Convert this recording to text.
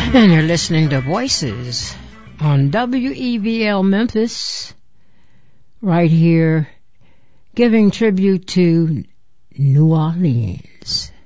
And you're listening to Voices on WEVL Memphis, right here, giving tribute to New Orleans.